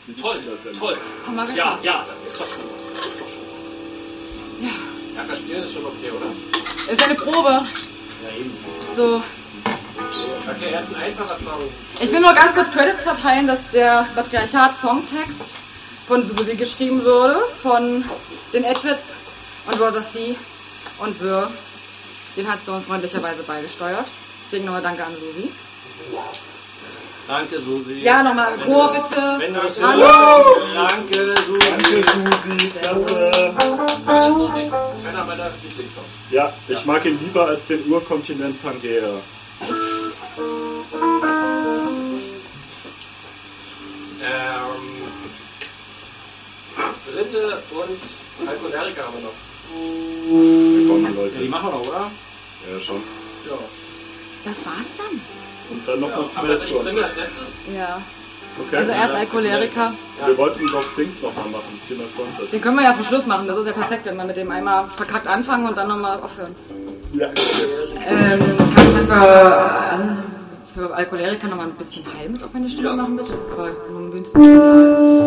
Toll, toll. Haben wir Ja, geschafft. ja, das ist doch schon was. Das ist doch schon was. Ja. Ja, verspielen ist schon okay, oder? Ist ja eine Probe. Ja, eben. So. Okay, jetzt ein einfacher Song. Ich will nur ganz kurz Credits verteilen, dass der Patriarchat-Songtext von Susi geschrieben wurde, von den Edwits und Rosa C. und Wür. Den hat sie uns freundlicherweise beigesteuert. Deswegen nochmal Danke an Susi. Danke, Susi. Ja, nochmal im Chor bitte. Wenn du das Hallo. Danke, Susi. Danke, Susi, klasse. Das ist doch echt einer meiner Lieblingssongs. Ja, ich mag ihn lieber als den Urkontinent Pangea. Rinde und Alkoholiker haben wir noch. Willkommen, Ja, die Leute. machen wir noch, oder? Ja, schon. Ja. Das war's dann? Und dann noch Ja, mal aber wenn ich Rinde als letztes? Ja. Okay. Also erst Alkoholiker. Wir wollten doch Dings nochmal machen, Final Fronted. Den können wir ja zum Schluss machen. Das ist ja perfekt, wenn wir mit dem einmal verkackt anfangen und dann nochmal aufhören. Ja. Kannst du für Alkoholiker nochmal ein bisschen heil mit auf eine Stimme machen, bitte? Aber nur ein bisschen.